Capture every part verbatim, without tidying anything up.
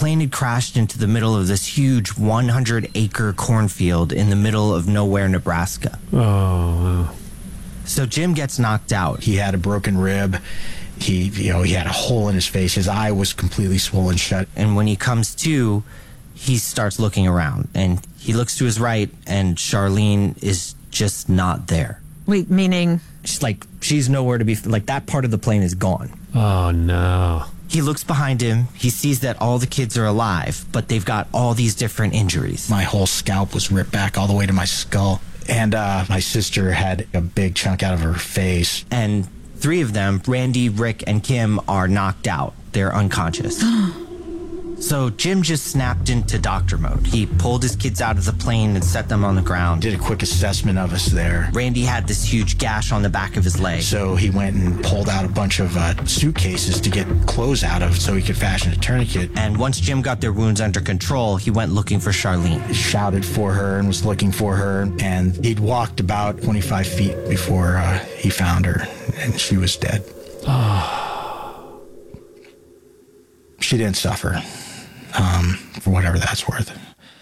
plane had crashed into the middle of this huge one hundred acre cornfield in the middle of nowhere, Nebraska. Oh. So Jim gets knocked out. He had a broken rib. He, you know, he had a hole in his face. His eye was completely swollen shut. And when he comes to, he starts looking around. And he looks to his right, and Charlene is just not there. Wait, meaning? She's like, she's nowhere to be, like that part of the plane is gone. Oh, no. He looks behind him. He sees that all the kids are alive, but they've got all these different injuries. My whole scalp was ripped back all the way to my skull. And uh, my sister had a big chunk out of her face. And three of them, Randy, Rick, and Kim, are knocked out. They're unconscious. So Jim just snapped into doctor mode. He pulled his kids out of the plane and set them on the ground. Did a quick assessment of us there. Randy had this huge gash on the back of his leg. So he went and pulled out a bunch of uh, suitcases to get clothes out of so he could fashion a tourniquet. And once Jim got their wounds under control, he went looking for Charlene. He shouted for her and was looking for her. And he'd walked about twenty-five feet before uh, he found her, and she was dead. She didn't suffer. Um, for whatever that's worth.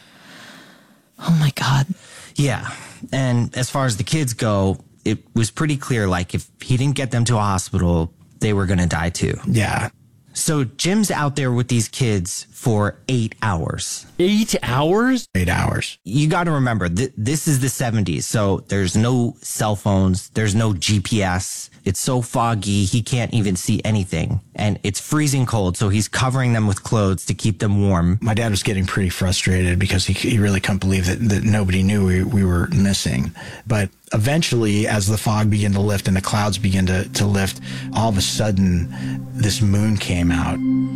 Oh my God. Yeah. And as far as the kids go, it was pretty clear, like, if he didn't get them to a hospital, they were going to die too. Yeah. So Jim's out there with these kids for eight hours. Eight hours? Eight hours. You got to remember, th- this is the seventies, so there's no cell phones, there's no G P S. It's so foggy, he can't even see anything. And it's freezing cold, so he's covering them with clothes to keep them warm. My dad was getting pretty frustrated because he, he really couldn't believe that, that nobody knew we, we were missing. But eventually, as the fog began to lift and the clouds began to, to lift, all of a sudden, this moon came out.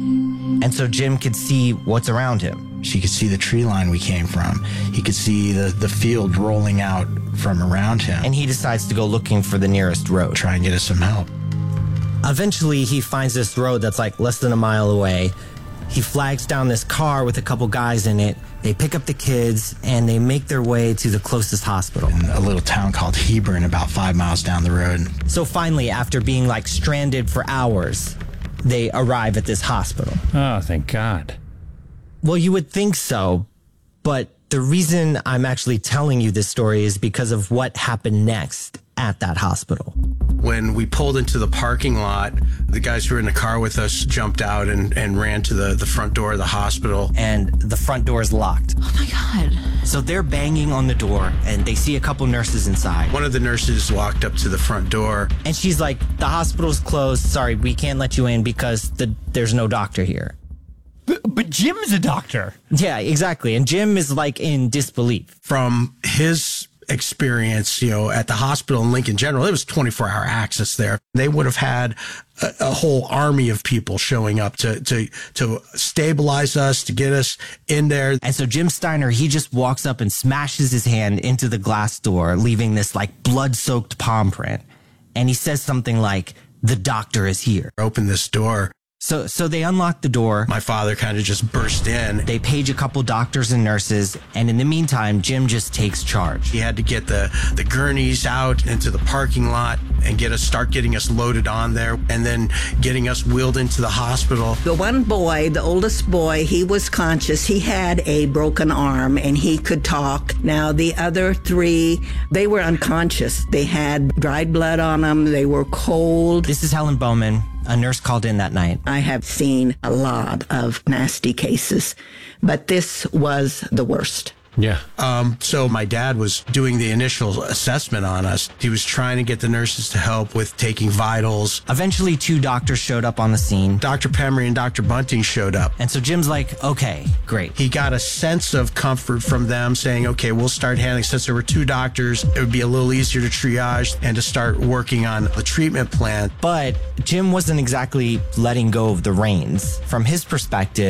And so Jim could see what's around him. He could see the tree line we came from. He could see the, the field rolling out from around him. And he decides to go looking for the nearest road. Try and get us some help. Eventually, he finds this road that's like less than a mile away. He flags down this car with a couple guys in it. They pick up the kids, and they make their way to the closest hospital. In a little town called Hebron, about five miles down the road. So finally, after being like stranded for hours, they arrive at this hospital. Oh, thank God. Well, you would think so, but the reason I'm actually telling you this story is because of what happened next at that hospital. When we pulled into the parking lot, the guys who were in the car with us jumped out and, and ran to the, the front door of the hospital. And the front door is locked. Oh my God. So they're banging on the door, and they see a couple nurses inside. One of the nurses walked up to the front door. And she's like, the hospital's closed. Sorry, we can't let you in because the, there's no doctor here. But, but Jim's a doctor. Yeah, exactly. And Jim is like in disbelief. From his experience, you know, at the hospital in Lincoln General, it was twenty-four hour access there. They would have had a, a whole army of people showing up to, to, to stabilize us, to get us in there. And so Jim Steiner, he just walks up and smashes his hand into the glass door, leaving this like blood-soaked palm print. And he says something like, the doctor is here. Open this door. So so they unlock the door. My father kind of just burst in. They page a couple doctors and nurses, and in the meantime, Jim just takes charge. He had to get the, the gurneys out into the parking lot and get us start getting us loaded on there, and then getting us wheeled into the hospital. The one boy, the oldest boy, he was conscious. He had a broken arm and he could talk. Now the other three, they were unconscious. They had dried blood on them. They were cold. This is Helen Bowman. A nurse called in that night. I have seen a lot of nasty cases, but this was the worst. Yeah. Um, so my dad was doing the initial assessment on us. He was trying to get the nurses to help with taking vitals. Eventually, two doctors showed up on the scene. Doctor Pemery and Doctor Bunting showed up. And so Jim's like, okay, great. He got a sense of comfort from them saying, okay, we'll start handling, since there were two doctors, it would be a little easier to triage and to start working on a treatment plan. But Jim wasn't exactly letting go of the reins. From his perspective,